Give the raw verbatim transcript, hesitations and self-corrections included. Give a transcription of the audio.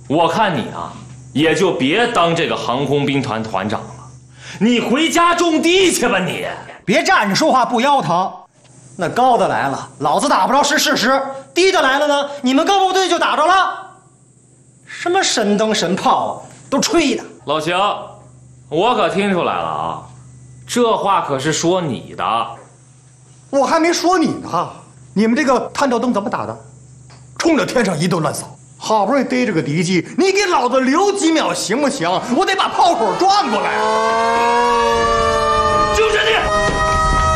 我看你啊，也就别当这个航空兵团团长了，你回家种地去吧你！ 别站着说话不腰疼。那高的来了，老子打不着是事实；低的来了呢，你们各部队就打着了。什么神灯神炮都吹的。 老邢，我可听出来了啊，这话可是说你的。 我还没说你呢，你们这个探照灯怎么打的？冲着天上一顿乱扫。好不容易逮着个敌机，你给老子留几秒行不行？我得把炮口转过来。